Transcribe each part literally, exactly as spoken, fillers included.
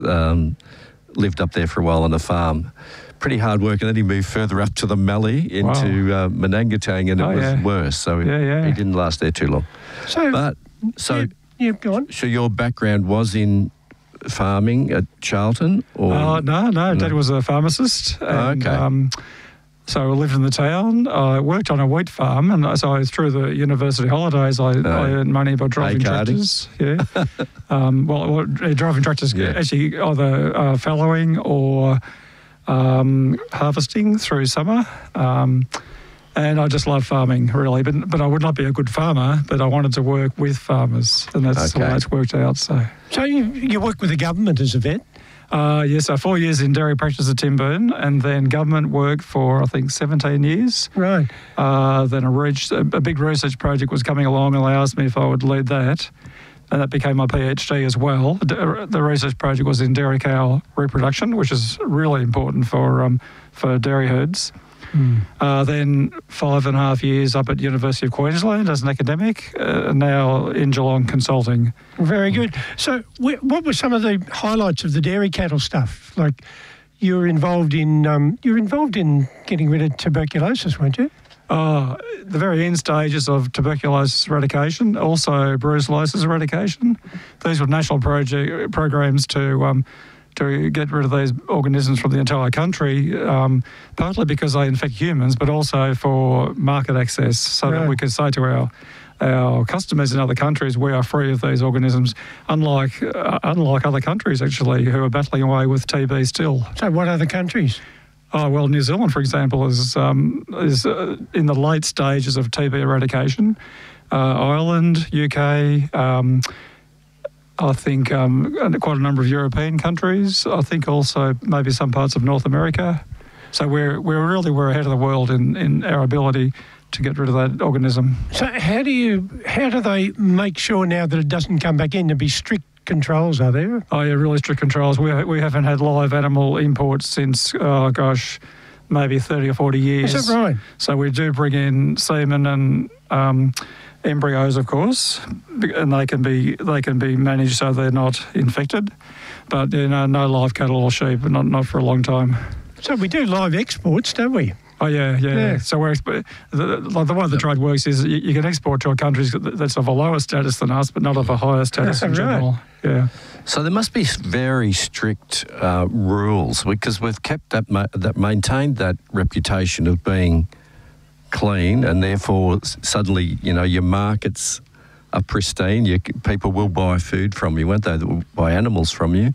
um, lived up there for a while on a farm. Pretty hard work, and then he moved further up to the Mallee into wow. uh, Menangatang, and it oh, was yeah. worse. So yeah, yeah. he didn't last there too long. So, but so yeah, yeah, go on. So your background was in farming at Charlton, or uh, no, no, no, Dad was a pharmacist. And, oh, okay. Um, so I lived in the town. I worked on a wheat farm, and so through the university holidays, I, oh. I earned money by driving tractors. Yeah, um, well, well, driving tractors yeah. actually either uh, fallowing or um, harvesting through summer. Um, and I just love farming, really. But but I would not be a good farmer, but I wanted to work with farmers, and that's okay. how that's worked out. So, so you you work with the government as a vet? Uh, yes, so four years in dairy practice at Timburn, and then government work for, I think, seventeen years. Right. Uh, then a, reach, a, a big research project was coming along, and they asked me if I would lead that. And that became my PhD as well. The, the research project was in dairy cow reproduction, which is really important for um, for dairy herds. Mm. Uh, then five and a half years up at University of Queensland as an academic, uh, now in Geelong consulting. Very good. So wh- what were some of the highlights of the dairy cattle stuff? Like you were involved in, um, you were involved in getting rid of tuberculosis, weren't you? Uh, the very end stages of tuberculosis eradication, also brucellosis eradication. These were national project programs to um, to get rid of these organisms from the entire country, um, partly because they infect humans, but also for market access, so right. that we could say to our our customers in other countries, we are free of these organisms, unlike uh, unlike other countries, actually, who are battling away with T B still. So what other countries? Oh, well, New Zealand, for example, is um, is uh, in the late stages of T B eradication. Uh, Ireland, U K, um, I think um, quite a number of European countries. I think also maybe some parts of North America. So we're we're really we're ahead of the world in, in our ability to get rid of that organism. So how do you how do they make sure now that it doesn't come back in? There be strict controls, are there? Oh yeah, really strict controls. We we haven't had live animal imports since oh gosh, maybe thirty or forty years. Is that right? So we do bring in semen and um, embryos, of course, and they can be they can be managed so they're not infected. But you know, no live cattle or sheep, not not for a long time. So we do live exports, don't we? Oh yeah, yeah. yeah. So we're exp- the, the way the trade works is you, you can export to a country that's of a lower status than us, but not of a higher status in right. general. Yeah. So there must be very strict uh, rules, because we've kept that ma- that maintained that reputation of being clean, and therefore suddenly, you know, your markets are pristine. You, people will buy food from you, won't they? They will buy animals from you.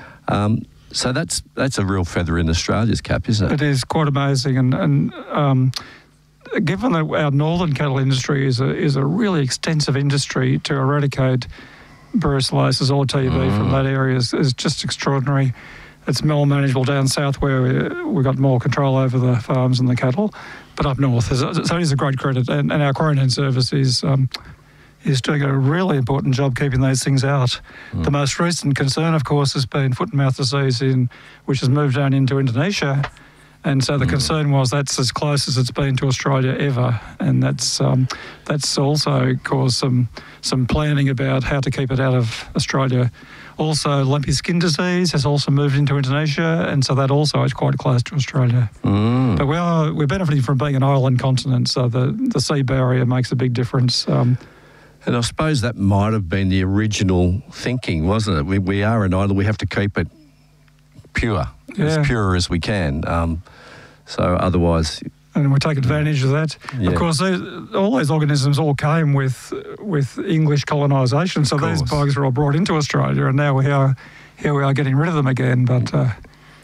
Um, so that's that's a real feather in Australia's cap, isn't it? It is quite amazing, and and um, given that our northern cattle industry is a is a really extensive industry, to eradicate brucellosis or T B mm. from that area is, is just extraordinary. It's more manageable down south where we, we've got more control over the farms and the cattle, but up north, is, so it is a great credit. And, and our quarantine service is um, is doing a really important job keeping those things out. Mm. The most recent concern, of course, has been foot and mouth disease, in which has moved down into Indonesia. And so the mm. concern was that's as close as it's been to Australia ever, and that's um, that's also caused some some planning about how to keep it out of Australia. Also, lumpy skin disease has also moved into Indonesia, and so that also is quite close to Australia. Mm. But we are we're benefiting from being an island continent, so the the sea barrier makes a big difference. Um, and I suppose that might have been the original thinking, wasn't it? We we are an island; we have to keep it pure, yeah. as pure as we can. Um, so otherwise, and we take advantage of that. Yeah. Of course, these, all these organisms all came with with English colonisation. So these bugs were all brought into Australia, and now we are here. We are getting rid of them again, but. Uh,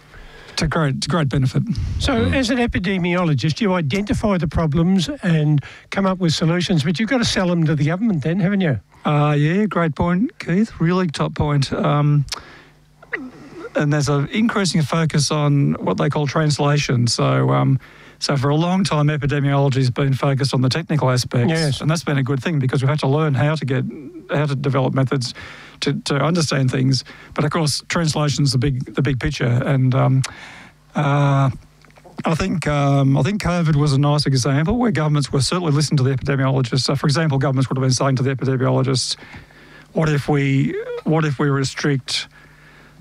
To great, to great benefit. So, mm. as an epidemiologist, you identify the problems and come up with solutions, but you've got to sell them to the government, then, haven't you? Uh, yeah, great point, Keith. Really top point. Um, and there's an increasing focus on what they call translation. So, um, so for a long time, epidemiology has been focused on the technical aspects, yes. and that's been a good thing because we've had to learn how to get how to develop methods to, to understand things. But of course, translation's the big the big picture, and um, uh, I think um, I think COVID was a nice example where governments were certainly listening to the epidemiologists. So, for example, governments would have been saying to the epidemiologists, "What if we what if we restrict,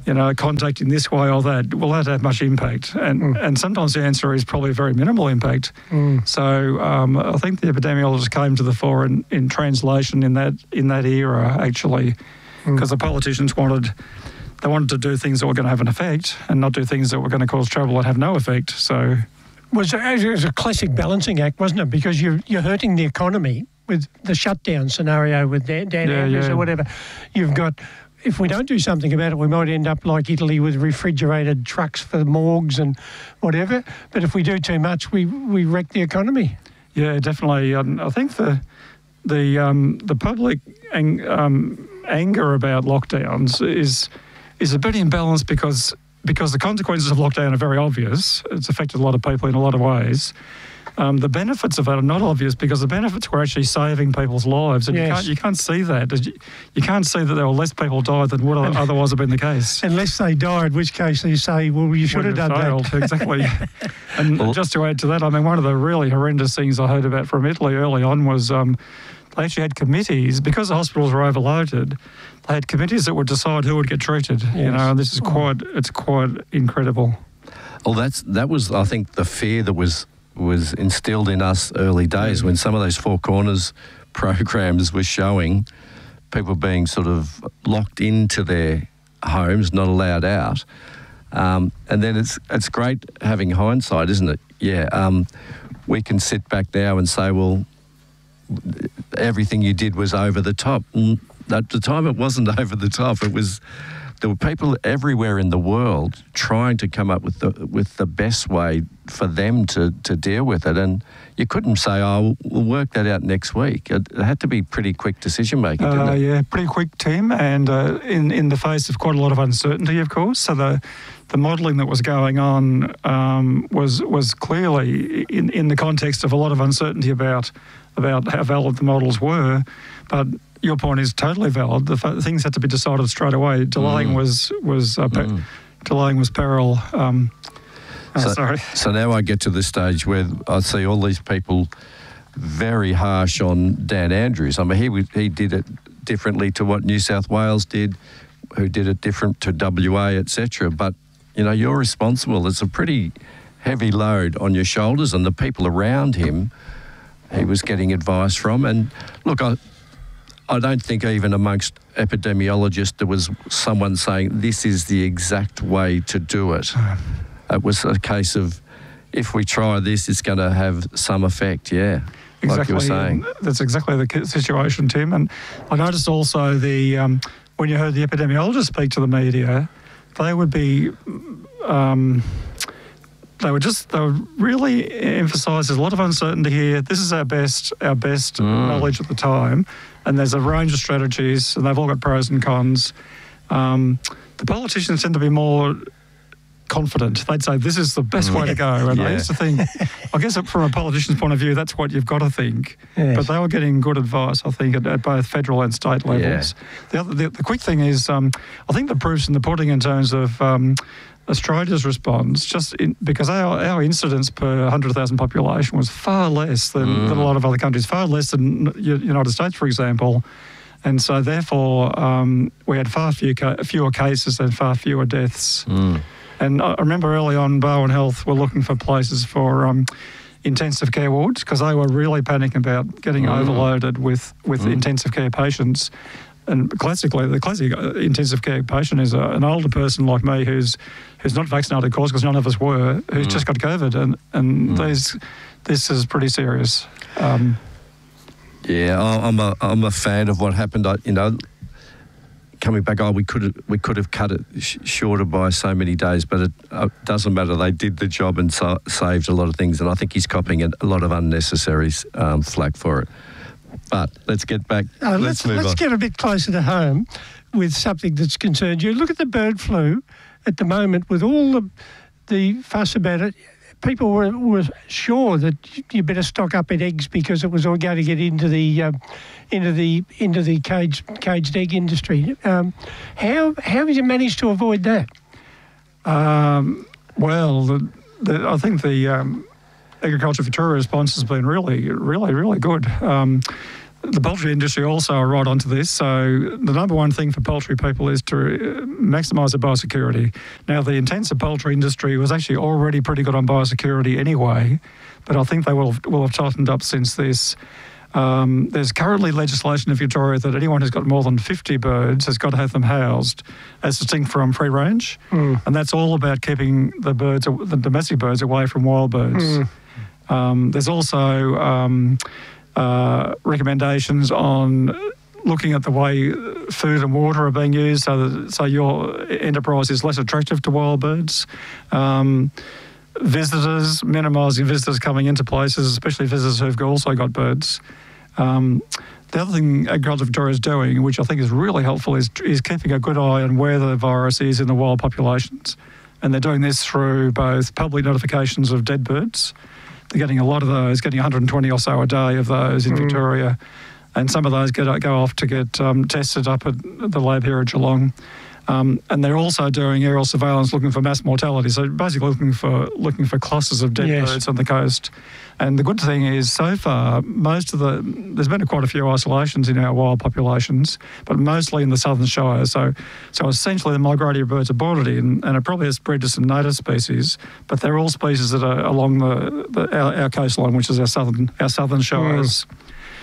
you know, contacting this way or that, will that have much impact? And mm. and sometimes the answer is probably very minimal impact. Mm. So um, I think the epidemiologists came to the fore in, in translation in that in that era, actually, because mm. the politicians wanted they wanted to do things that were going to have an effect and not do things that were going to cause trouble and have no effect. So was it was a classic balancing act, wasn't it? Because you're you're hurting the economy with the shutdown scenario with Dan, Dan yeah, Andrews yeah. or whatever. You've got, if we don't do something about it, we might end up like Italy with refrigerated trucks for morgues and whatever. But if we do too much, we, we wreck the economy. Yeah, definitely. Um, I think the the um, the public ang- um, anger about lockdowns is is a bit imbalanced because because the consequences of lockdown are very obvious. It's affected a lot of people in a lot of ways. Um, the benefits of it are not obvious because the benefits were actually saving people's lives, and yes. you can't you can't see that. You, you can't see that there were less people died than would otherwise have been the case. Unless they died, which case you say, well, you should have done failed. that. Exactly. And well, just to add to that, I mean, one of the really horrendous things I heard about from Italy early on was um, they actually had committees, because the hospitals were overloaded. They had committees that would decide who would get treated. Yes. You know, and this is quite it's quite incredible. Well, that's that was I think the fear that was. was instilled in us early days when some of those Four Corners programs were showing people being sort of locked into their homes, not allowed out. Um, and then it's it's great having hindsight, isn't it? Yeah. Um, we can sit back now and say, well, everything you did was over the top. And at the time, it wasn't over the top. It was... There were people everywhere in the world trying to come up with the with the best way for them to, to deal with it, and you couldn't say, "Oh, we'll work that out next week." It, it had to be pretty quick decision making, didn't uh, it? Yeah, pretty quick, Tim, and uh, in in the face of quite a lot of uncertainty, of course. So the the modelling that was going on um, was was clearly in in the context of a lot of uncertainty about about how valid the models were, but. Your point is totally valid. The f- things had to be decided straight away. Delaying mm. was was uh, pe- mm. delaying was peril. Um, oh, so, sorry. So now I get to the stage where I see all these people very harsh on Dan Andrews. I mean, he he did it differently to what New South Wales did, who did it different to W A, et cetera. But you know, you're responsible. It's a pretty heavy load on your shoulders, and the people around him, he was getting advice from. And look, I. I don't think even amongst epidemiologists there was someone saying this is the exact way to do it. It was a case of if we try this, it's going to have some effect, yeah. Exactly. Like you were saying. That's exactly the situation, Tim. And I noticed also the um, when you heard the epidemiologists speak to the media, they would be... Um, They were just, they would really emphasise there's a lot of uncertainty here. This is our best, our best mm. knowledge at the time. And there's a range of strategies and they've all got pros and cons. Um, the politicians tend to be more confident. They'd say, this is the best way to go. And yeah. I used to think, I guess from a politician's point of view, that's what you've got to think. Yes. But they were getting good advice, I think, at, at both federal and state levels. Yeah. The, other, the, the quick thing is, um, I think the proof's in the pudding in terms of... Um, Australia's response, just in, because our, our incidence per one hundred thousand population was far less than, mm. than a lot of other countries, far less than the United States, for example. And so, therefore, um, we had far few ca- fewer cases and far fewer deaths. Mm. And I remember early on, Bowen Health were looking for places for um, intensive care wards because they were really panicking about getting mm. overloaded with, with mm. intensive care patients. And classically, the classic intensive care patient is a, an older person like me who's who's not vaccinated, of course, because none of us were, who's mm. just got COVID, and and mm. these, this is pretty serious. Um, yeah, I'm a I'm a fan of what happened. I, you know, coming back, oh, we could have, we could have cut it sh- shorter by so many days, but it uh, doesn't matter. They did the job and so, saved a lot of things, and I think he's copping a, a lot of unnecessary um, flack for it. But let's get back. Uh, let's let's, move let's on. get a bit closer to home with something that's concerned you. Look at the bird flu at the moment with all the the fuss about it. People were, were sure that you better stock up in eggs because it was all going to get into the um, into the into the caged caged egg industry. Um, how how have you managed to avoid that? Um, well, the, the, I think the um, Agriculture Victoria response has been really, really, really good. Um, the poultry industry also are right onto this. So the number one thing for poultry people is to maximise their biosecurity. Now, the intensive poultry industry was actually already pretty good on biosecurity anyway, but I think they will, will have tightened up since this. Um, there's currently legislation in Victoria that anyone who's got more than fifty birds has got to have them housed as distinct from free range. Mm. And that's all about keeping the birds, the domestic birds, away from wild birds. Mm. Um, there's also um, uh, recommendations on looking at the way food and water are being used so that so your enterprise is less attractive to wild birds. Um, visitors, minimising visitors coming into places, especially visitors who've also got birds. Um, the other thing Agriculture Victoria is doing, which I think is really helpful, is, is keeping a good eye on where the virus is in the wild populations. And they're doing this through both public notifications of dead birds. They're getting a lot of those, getting one hundred twenty or so a day of those in mm. Victoria. And some of those get, go off to get um, tested up at the lab here at Geelong. Um, and they're also doing aerial surveillance looking for mass mortality. So basically looking for looking for clusters of dead yes. birds on the coast. And the good thing is, so far, most of the, there's been quite a few isolations in our wild populations, but mostly in the Southern Shire. So so essentially the migratory birds are boarded in, and it probably has spread to some native species, but they're all species that are along the, the our, our coastline, which is our southern our southern shires. Mm.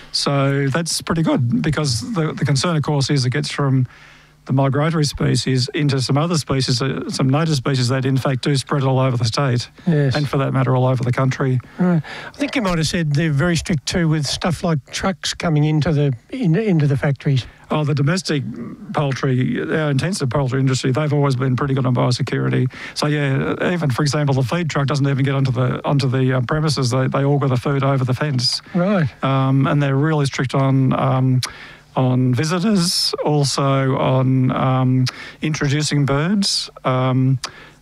So that's pretty good, because the, the concern, of course, is it gets from the migratory species into some other species, uh, some native species that in fact do spread all over the state, yes. and for that matter all over the country. Right. I think you might have said they're very strict too with stuff like trucks coming into the in, into the factories. Oh, the domestic poultry, our intensive poultry industry, they've always been pretty good on biosecurity. So yeah, even for example, the feed truck doesn't even get onto the onto the uh, premises. They they auger the food over the fence. Right. Um, and they're really strict on. Um, on visitors, also on um, introducing birds. Um,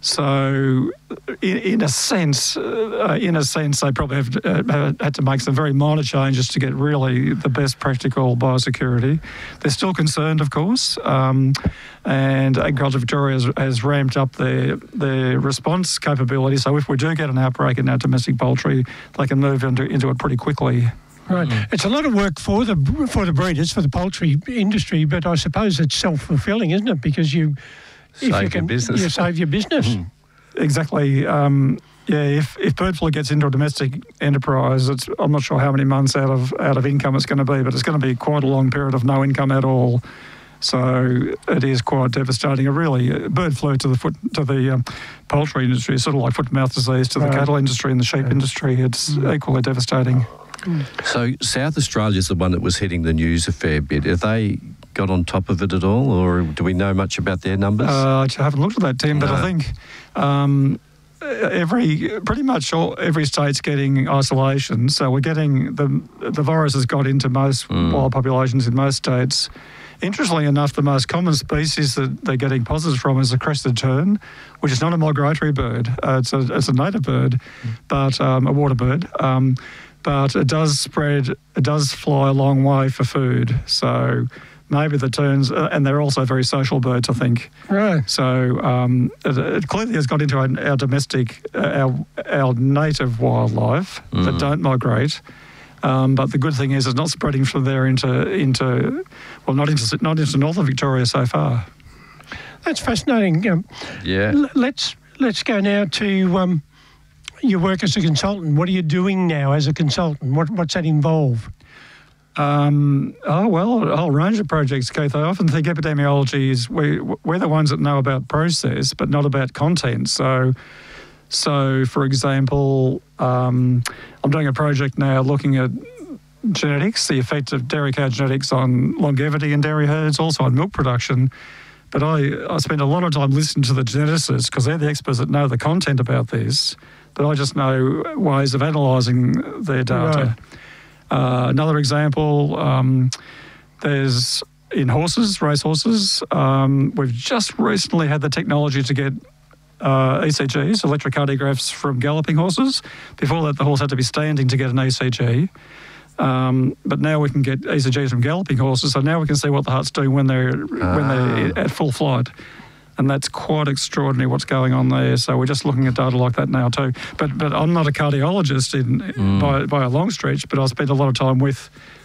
so, in, in a sense, uh, in a sense, they probably have uh, had to make some very minor changes to get really the best practical biosecurity. They're still concerned, of course, um, and Agriculture Victoria has, has ramped up their their response capability. So, if we do get an outbreak in our domestic poultry, they can move into into it pretty quickly. Right, mm. It's a lot of work for the for the breeders, for the poultry industry, but I suppose it's self-fulfilling, isn't it? Because you save if you your can, business, you save your business. Mm. Exactly. Um, yeah, if, if bird flu gets into a domestic enterprise, it's I'm not sure how many months out of out of income it's going to be, but it's going to be quite a long period of no income at all. So it is quite devastating. It really, bird flu to the foot to the um, poultry industry is sort of like foot and mouth disease to the right. cattle industry and the sheep yeah. industry. It's mm. equally devastating. So South Australia is the one that was hitting the news a fair bit. Have they got on top of it at all, or do we know much about their numbers? Uh, I haven't looked at that, Tim, no. but I think um, every pretty much all, every state's getting isolation. So we're getting the the virus has got into most mm. wild populations in most states. Interestingly enough, the most common species that they're getting positives from is the crested tern, which is not a migratory bird. Uh, it's a it's a native bird, mm. but um, a water bird. Um, But it does spread, it does fly a long way for food. So maybe the terns, uh, and they're also very social birds, I think. Right. So um, it, it clearly has got into our, our domestic, uh, our our native wildlife mm. that don't migrate. Um, but the good thing is it's not spreading from there into, into well, not into, not into northern Victoria so far. That's fascinating. Um, yeah. L- let's, let's go now to... Um, your work as a consultant. What are you doing now as a consultant? What, what's that involve? Um, oh, well, a whole range of projects, Keith. I often think epidemiology is, we, we're the ones that know about process, but not about content. So, so for example, um, I'm doing a project now looking at genetics, the effect of dairy cow genetics on longevity in dairy herds, also on milk production. But I, I spend a lot of time listening to the geneticists because they're the experts that know the content about this. But I just know ways of analysing their data. Right. Uh, another example, um, there's in horses, race horses, um, we've just recently had the technology to get uh, E C Gs, electrocardiographs from galloping horses. Before that, the horse had to be standing to get an E C G. Um, but now we can get E C Gs from galloping horses, so now we can see what the heart's doing when they're ah. when they're at full flight. And that's quite extraordinary what's going on there. So we're just looking at data like that now too. But but I'm not a cardiologist in, mm. by by a long stretch, but I spend a lot of time with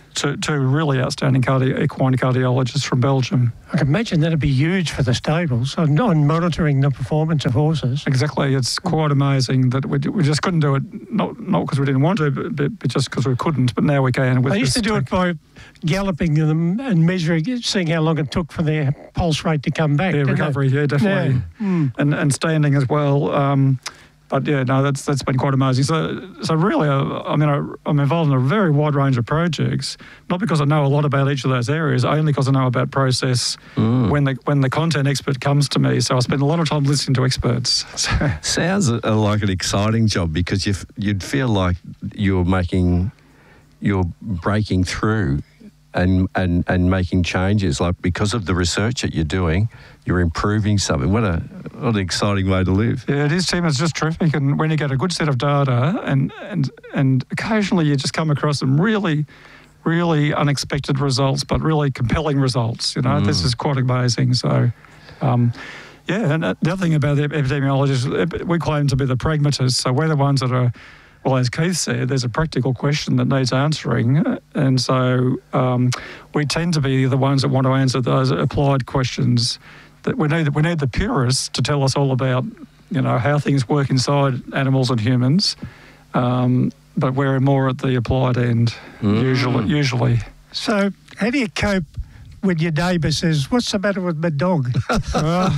two, two really outstanding cardi- equine cardiologists from Belgium. I can imagine that'd be huge for the stables on, on monitoring the performance of horses. Exactly. It's quite amazing that we, we just couldn't do it, not not because we didn't want to, but, but just because we couldn't. But now we can. With I used to do it by galloping them and measuring, seeing how long it took for their pulse rate to come back. Yeah, recovery, yeah, definitely. Yeah. Mm. And and standing as well. Um, But yeah, no, that's that's been quite amazing. So, so really, uh, I mean, I, I'm involved in a very wide range of projects. Not because I know a lot about each of those areas, only because I know about process mm. when the when the content expert comes to me. So I spend a lot of time listening to experts. So. Sounds uh, like an exciting job because you you'd feel like you're making, you're breaking through, and and and making changes. Like because of the research that you're doing, you're improving something. What a what an exciting way to live. Yeah, it is, Tim. It's just terrific. And when you get a good set of data and and and occasionally you just come across some really, really unexpected results, but really compelling results. You know, mm. this is quite amazing. So, um, yeah, and the other thing about the epidemiologists, we claim to be the pragmatists. So we're the ones that are, well, as Keith said, there's a practical question that needs answering. And so um, we tend to be the ones that want to answer those applied questions. That we need, we need the purists to tell us all about, you know, how things work inside animals and humans. Um, but we're more at the applied end, mm. usually. usually. So how do you cope when your neighbour says, "What's the matter with my dog?" uh,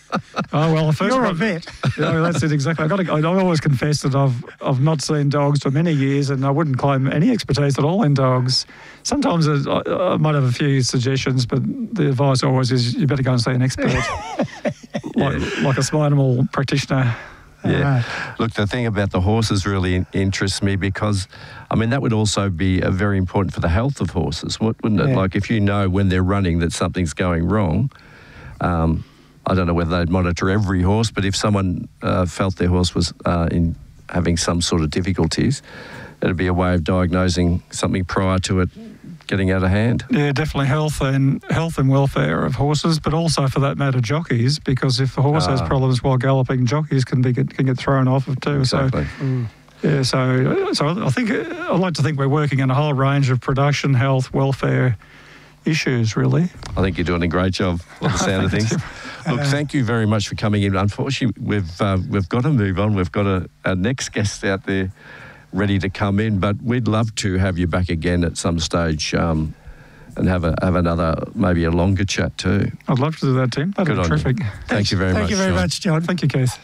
oh well, first you're a vet. Yeah, that's it exactly. I got. I always confess that I've I've not seen dogs for many years, and I wouldn't claim any expertise at all in dogs. Sometimes I, I might have a few suggestions, but the advice always is you better go and see an expert, like, yeah. like a spinal practitioner. Yeah. Right. Look, the thing about the horses really in- interests me because, I mean, that would also be uh, very important for the health of horses, wouldn't it? Yeah. Like if you know when they're running that something's going wrong, um, I don't know whether they'd monitor every horse, but if someone uh, felt their horse was uh, in having some sort of difficulties, it'd be a way of diagnosing something prior to it getting out of hand. Yeah, definitely health and health and welfare of horses, but also for that matter jockeys, because if the horse ah. has problems while galloping, jockeys can be can get thrown off of too. Exactly. So, mm. yeah, so so I think I like to think we're working in a whole range of production, health, welfare issues. Really, I think you're doing a great job on the sound of things. Look, thank you very much for coming in. Unfortunately, we've uh, we've got to move on. We've got a, our next guest out there ready to come in, but we'd love to have you back again at some stage um, and have a have another, maybe a longer chat too. I'd love to do that, Tim. That'd Good be terrific. You. Thank you very Thank much, you very John. much, John. Thank you, Keith.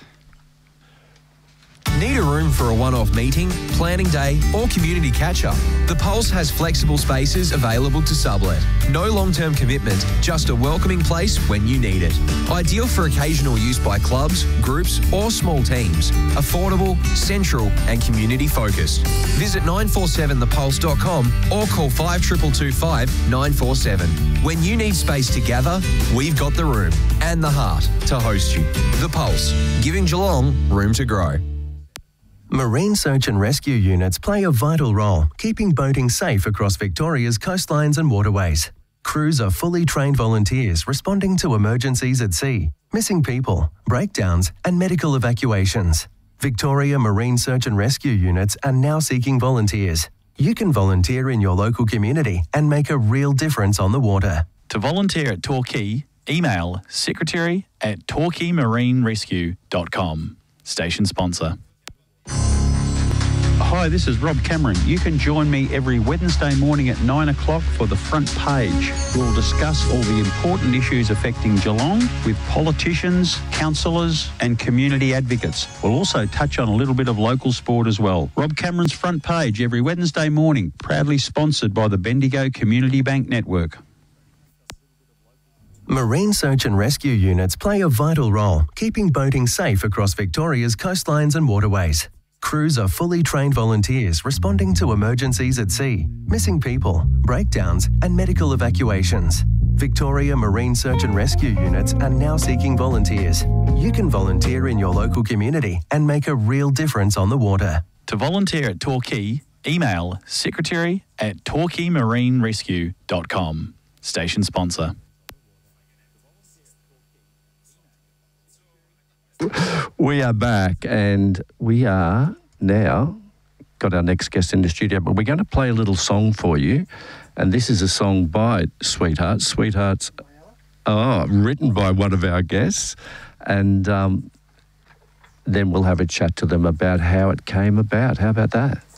Need a room for a one-off meeting, planning day or community catch-up? The Pulse has flexible spaces available to sublet. No long-term commitment, just a welcoming place when you need it. Ideal for occasional use by clubs, groups or small teams. Affordable, central and community-focused. Visit nine four seven the pulse dot com or call five two two two five nine four seven. When you need space to gather, we've got the room and the heart to host you. The Pulse, giving Geelong room to grow. Marine search and rescue units play a vital role, keeping boating safe across Victoria's coastlines and waterways. Crews are fully trained volunteers responding to emergencies at sea, missing people, breakdowns and medical evacuations. Victoria Marine Search and Rescue units are now seeking volunteers. You can volunteer in your local community and make a real difference on the water. To volunteer at Torquay, email secretary at torquay marine rescue dot com. Station sponsor. Hi, this is Rob Cameron. You can join me every Wednesday morning at nine o'clock for The Front Page. We'll discuss all the important issues affecting Geelong with politicians, councillors and community advocates. We'll also touch on a little bit of local sport as well. Rob Cameron's Front Page every Wednesday morning, proudly sponsored by the Bendigo Community Bank Network. Marine search and rescue units play a vital role, keeping boating safe across Victoria's coastlines and waterways. Crews are fully trained volunteers responding to emergencies at sea, missing people, breakdowns and medical evacuations. Victoria Marine Search and Rescue units are now seeking volunteers. You can volunteer in your local community and make a real difference on the water. To volunteer at Torquay, email secretary at torquay marine rescue dot com. Station sponsor. We are back and we are now got our next guest in the studio, but we're going to play a little song for you. And this is a song by Sweethearts. Sweethearts, oh, written by one of our guests. And um, then we'll have a chat to them about how it came about. How about that?